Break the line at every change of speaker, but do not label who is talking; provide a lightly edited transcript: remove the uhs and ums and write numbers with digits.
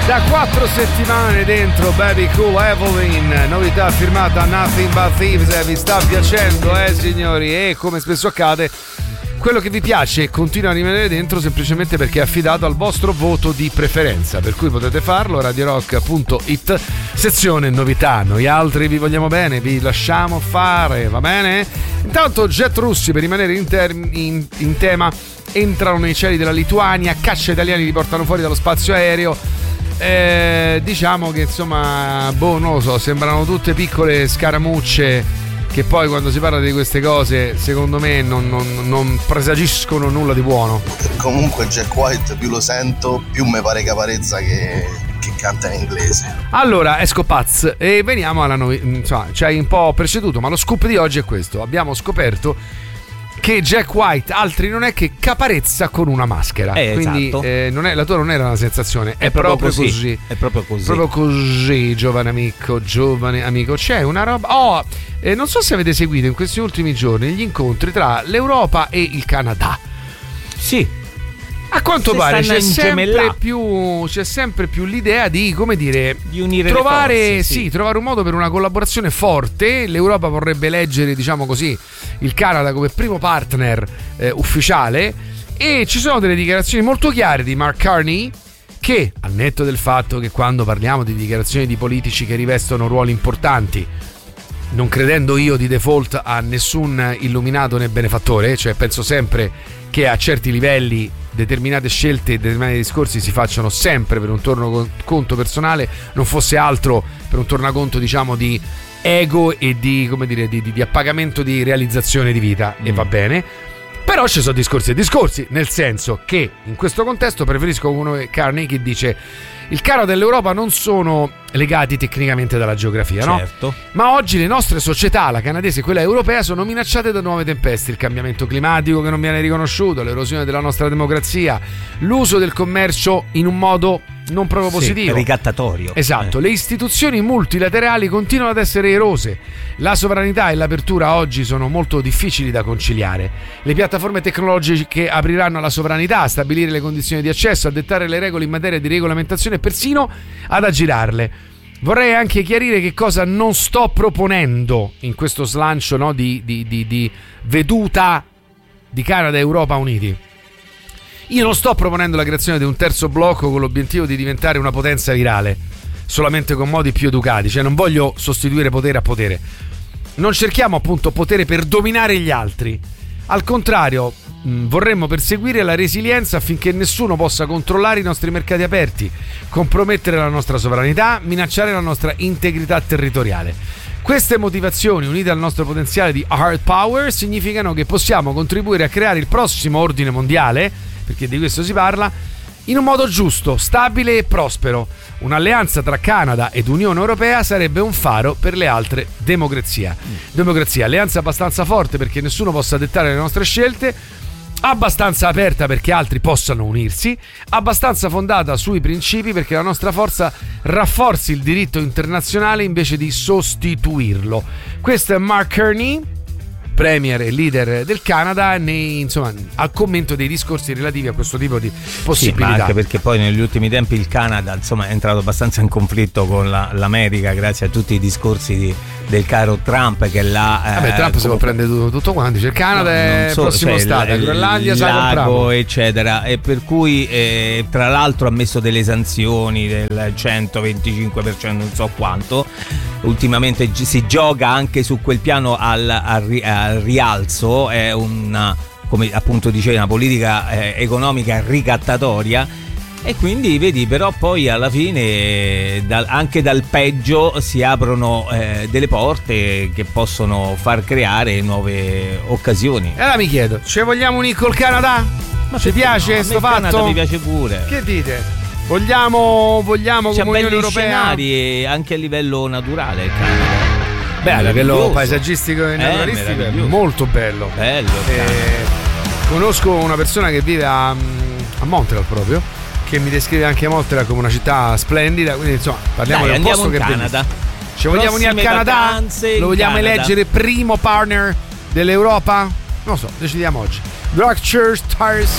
Da 4 settimane dentro Baby Cool Evelyn, novità firmata Nothing But Thieves. Vi sta piacendo, signori? E come spesso accade, quello che vi piace continua a rimanere dentro semplicemente perché è affidato al vostro voto di preferenza, per cui potete farlo radiorock.it sezione novità. Noi altri vi vogliamo bene, vi lasciamo fare, va bene? Intanto jet russi, per rimanere in tema, entrano nei cieli della Lituania, caccia italiani li portano fuori dallo spazio aereo. Diciamo che insomma, non lo so, sembrano tutte piccole scaramucce che poi quando si parla di queste cose secondo me non presagiscono nulla di buono.
Comunque Jack White più lo sento più mi pare Caparezza che canta in inglese.
Allora, esco paz e veniamo alla insomma, ci hai un po' preceduto, ma lo scoop di oggi è questo: abbiamo scoperto che Jack White altri non è che Caparezza con una maschera, quindi
esatto.
La tua non era una sensazione, è proprio così.
È proprio così.
Proprio così, giovane amico. C'è una roba. Non so se avete seguito in questi ultimi giorni gli incontri tra l'Europa e il Canada.
Sì.
A quanto pare c'è sempre più l'idea di, come dire,
di unire
trovare,
le forze, sì.
Trovare un modo per una collaborazione forte. L'Europa vorrebbe eleggere, diciamo così, il Canada come primo partner ufficiale, e ci sono delle dichiarazioni molto chiare di Mark Carney che, al netto del fatto che quando parliamo di dichiarazioni di politici che rivestono ruoli importanti, non credendo io di default a nessun illuminato né benefattore, cioè penso sempre che a certi livelli determinate scelte e determinati discorsi si facciano sempre per un tornaconto personale, non fosse altro per un tornaconto, diciamo, di ego e di, come dire, di appagamento di realizzazione di vita, e va bene. Però ci sono discorsi e discorsi, nel senso che in questo contesto preferisco uno Carney che dice: il Canada e l'Europa non sono legati tecnicamente dalla geografia,
certo,
no? Ma oggi le nostre società, la canadese e quella europea, sono minacciate da nuove tempeste: il cambiamento climatico che non viene riconosciuto, l'erosione della nostra democrazia, l'uso del commercio in un modo non proprio positivo,
ricattatorio.
Esatto, le istituzioni multilaterali continuano ad essere erose, la sovranità e l'apertura oggi sono molto difficili da conciliare, le piattaforme tecnologiche apriranno alla sovranità, a stabilire le condizioni di accesso, a dettare le regole in materia di regolamentazione e persino ad aggirarle. Vorrei anche chiarire che cosa non sto proponendo in questo slancio, no, di veduta di Canada e Europa uniti. Io non sto proponendo la creazione di un terzo blocco con l'obiettivo di diventare una potenza virale, solamente con modi più educati, cioè non voglio sostituire potere a potere. Non cerchiamo appunto potere per dominare gli altri. Al contrario, vorremmo perseguire la resilienza affinché nessuno possa controllare i nostri mercati aperti, compromettere la nostra sovranità, minacciare la nostra integrità territoriale. Queste motivazioni, unite al nostro potenziale di hard power, significano che possiamo contribuire a creare il prossimo ordine mondiale, perché di questo si parla, in un modo giusto, stabile e prospero. Un'alleanza tra Canada ed Unione Europea sarebbe un faro per le altre democrazie. Alleanza abbastanza forte perché nessuno possa dettare le nostre scelte, abbastanza aperta perché altri possano unirsi, abbastanza fondata sui principi perché la nostra forza rafforzi il diritto internazionale invece di sostituirlo. Questo è Mark Carney, premier e leader del Canada, insomma, al commento dei discorsi relativi a questo tipo di possibilità.
Sì, ma anche perché poi negli ultimi tempi il Canada, insomma, è entrato abbastanza in conflitto con l'America grazie a tutti i discorsi del caro Trump, che
Trump si può prendere tutto quanto, cioè il Canada è il prossimo stato, Groenlandia sai
lago, eccetera, e per cui tra l'altro ha messo delle sanzioni del 125%, non so quanto. Ultimamente si gioca anche su quel piano al rialzo, è una, come appunto dicevi, una politica economica ricattatoria, e quindi vedi, però poi alla fine anche dal peggio si aprono delle porte che possono far creare nuove occasioni.
E allora mi chiedo, ci vogliamo unire col Canada? Ma ci piace
no,
sto fatto?
Canada mi piace pure.
Che dite? Vogliamo come Unione Europea?
Scenari anche a livello naturale il Canada.
Beh, a livello paesaggistico e naturalistico è molto bello. Conosco una persona che vive a Montreal proprio, che mi descrive anche Montreal come una città splendida, quindi insomma parliamo del posto che è Canada. Ci vogliamo unire al Canada? Lo vogliamo eleggere primo partner dell'Europa? Non lo so, decidiamo oggi. Rock Church Tires.